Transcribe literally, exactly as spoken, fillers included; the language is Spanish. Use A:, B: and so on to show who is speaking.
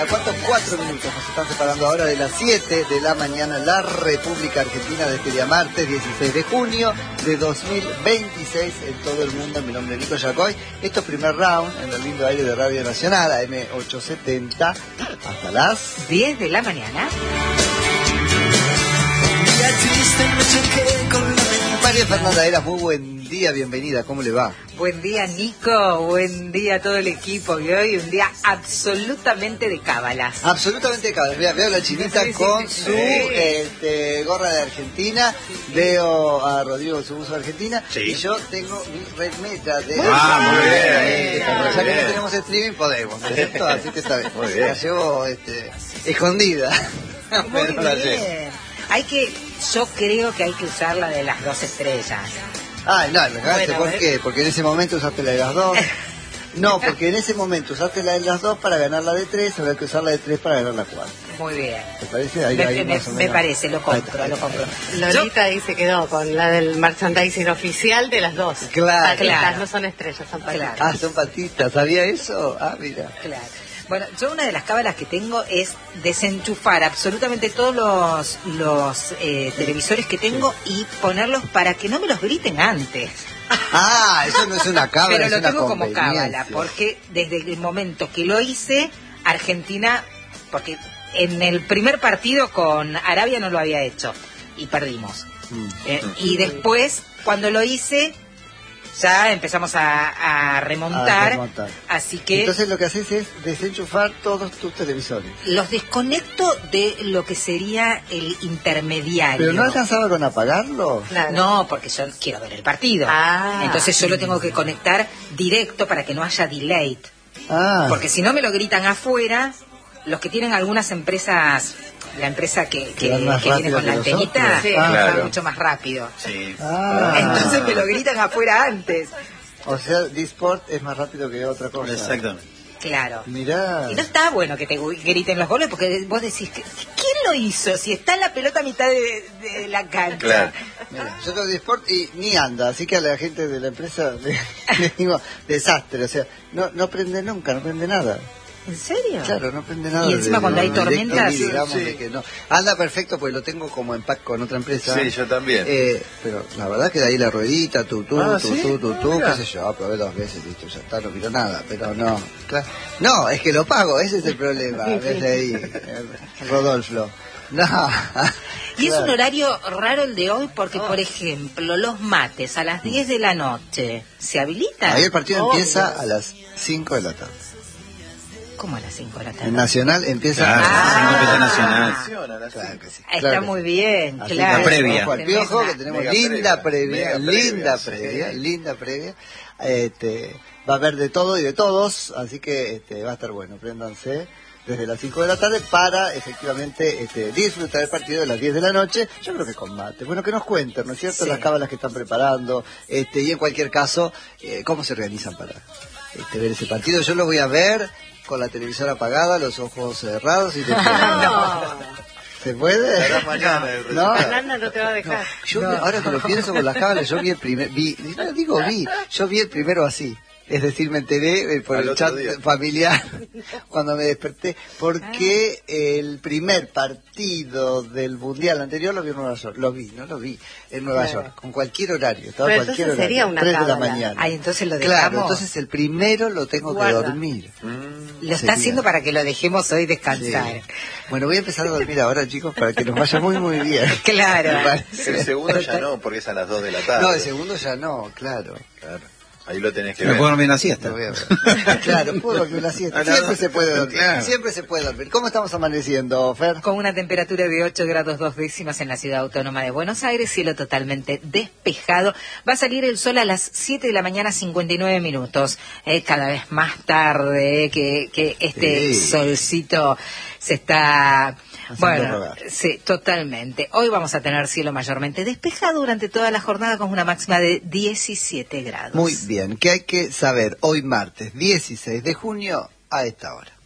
A: ¿A cuántos? Cuatro minutos nos están separando ahora de las siete de la mañana, la República Argentina, de este día martes dieciséis de junio de dos mil veintiséis en todo el mundo. Mi nombre es Nico Yacoy. Esto es primer round en el lindo aire de Radio Nacional, A M ochocientos setenta, hasta las
B: diez de la mañana.
A: María Fernanda Eras, muy buen día, bienvenida, ¿cómo le va?
B: Buen día, Nico, buen día a todo el equipo, y hoy un día absolutamente de cábalas.
A: Absolutamente de cábalas. Veo, veo a la chinita sí, sí, con sí, su sí. Este, gorra de Argentina, veo a Rodrigo con su buzo de Argentina, sí. Y yo tengo mi remera de...
C: Ah, muy bien.
A: Como ya que no tenemos streaming, podemos, ¿no es cierto? Así que sabes, la llevo este, escondida.
B: Muy bien. Hay que, yo creo que hay que usar la de las dos estrellas.
A: Ah, no, me cagaste, bueno, ¿por qué? Porque en ese momento usaste la de las dos. No, porque en ese momento usaste la de las dos para ganar la de tres, habrá que usar la de tres para ganar la cuatro.
B: Muy bien.
A: ¿Te parece? Ahí,
B: me,
A: ahí
B: me,
A: más o
B: me
A: menos.
B: parece, lo compro, lo compro.
D: Lolita ahí se quedó con la del merchandising oficial de las dos.
A: Claro.
D: Claro. No son estrellas, son patitas.
A: Claro. Ah, son patitas, ¿sabía eso? Ah, mira.
B: Claro. Bueno, yo una de las cábalas que tengo es desenchufar absolutamente todos los, los eh, televisores que tengo y ponerlos para que no me los griten antes.
A: Ah, eso no es una cábala,
B: pero
A: es
B: lo
A: una
B: tengo como cábala, porque desde el momento que lo hice, Argentina, porque en el primer partido con Arabia no lo había hecho y perdimos. Mm. Eh, y después, cuando lo hice, ya empezamos a, a, remontar, a remontar, así que...
A: Entonces lo que haces es desenchufar todos tus televisores.
B: Los desconecto de lo que sería el intermediario.
A: ¿Pero no alcanzaba con apagarlo?
B: Claro. No, porque yo quiero ver el partido. Ah. Entonces yo lo tengo que conectar directo para que no haya delay. Ah. Porque si no me lo gritan afuera, los que tienen algunas empresas... La empresa que, que, que viene con la antenita, sí, ah, claro. Va mucho más rápido. Sí. Ah. Entonces me lo gritan afuera antes.
A: O sea, Disport es más rápido que otra cosa.
C: Exactamente.
B: Claro.
A: Mirá.
B: Y no está bueno que te griten los goles porque vos decís, ¿quién lo hizo? Si está la pelota a mitad de, de la cancha.
C: Claro.
A: Mira, yo tengo Disport y ni anda, así que a la gente de la empresa le, le digo, desastre. O sea, no, no prende nunca, no prende nada.
B: ¿En serio?
A: Claro, no prende nada.
B: Y encima de, cuando hay tormentas...
A: Sí, digamos, sí. De que no. Anda perfecto, pues lo tengo como en pack con otra empresa.
C: Sí, yo también.
A: Eh, pero la verdad que de ahí la ruedita, tu, tu,
C: ah,
A: tu,
C: ¿sí?
A: tu, tu, tu, qué sé yo, probé dos veces, listo, ya está, no miro nada, pero no. Claro. No, es que lo pago, ese es el problema, desde ahí, eh, Rodolfo. No.
B: Y es un horario raro el de hoy porque, oh. por ejemplo, los mates a las diez de la noche, ¿se habilitan?
A: Ahí el partido
B: oh,
A: empieza
B: Dios.
A: a las cinco de la tarde.
B: ¿Cómo a las cinco de la tarde?
A: En Nacional empieza
C: claro,
A: a las cinco
C: de
A: la
C: Nacional.
A: Claro que sí.
B: Está
A: claro
B: muy
A: sí.
B: bien,
A: así
B: claro.
C: La previa.
A: Al Piojo, que tenemos
C: mega
A: linda
C: previa,
A: previa,
C: mega
A: linda
C: previa,
A: previa,
C: sí.
A: linda previa. Este, va a haber de todo y de todos, así que este, va a estar bueno. Préndanse desde las cinco de la tarde para efectivamente este, disfrutar el partido de las diez de la noche, yo creo que con mate. Bueno, que nos cuenten, ¿no es cierto? Sí. Las cábalas que están preparando, este, y en cualquier caso, eh, cómo se organizan para este, ver ese partido. Yo lo voy a ver con la televisión apagada, los ojos cerrados y te
B: no.
A: ¿Se puede?
C: Mañana,
A: no,
D: Fernanda no te va a dejar.
A: No. Yo no. Ahora que lo pienso con las cábalas, yo vi el primer, vi, no digo vi, yo vi el primero así. Es decir, me enteré eh, por Al el chat día. familiar cuando me desperté, porque ah. el primer partido del mundial anterior lo vi en Nueva York, lo vi, no lo vi en Nueva claro. York, con cualquier horario, estaba
D: Pero
A: cualquier
D: horario, sería una
A: tres de la
D: cábala.
A: mañana.
B: Ay, entonces lo
A: dejamos.
B: dejamos.
A: Claro, entonces el primero lo tengo Guarda. que dormir.
B: Mm, lo está haciendo para que lo dejemos hoy descansar.
A: Sí. Bueno, voy a empezar a dormir ahora, chicos, para que nos vaya muy, muy bien.
B: Claro.
C: El segundo ya no, porque es a las dos de la tarde.
A: No, el segundo ya no, claro.
C: Claro. Ahí lo tenés que
E: ¿Me
C: ver.
E: puedo dormir una siesta?
A: Claro, puedo dormir una siesta. Siempre se puede dormir. Claro. Siempre se puede dormir. ¿Cómo estamos amaneciendo, Fer?
B: Con una temperatura de ocho grados dos décimas en la ciudad autónoma de Buenos Aires, cielo totalmente despejado. Va a salir el sol a las siete de la mañana, cincuenta y nueve minutos. Eh, cada vez más tarde, eh, que, que este sí. solcito se está... Bueno, rogar. Sí, totalmente. Hoy vamos a tener cielo mayormente despejado durante toda la jornada con una máxima de diecisiete grados.
A: Muy bien, ¿qué hay que saber hoy martes dieciséis de junio a esta hora?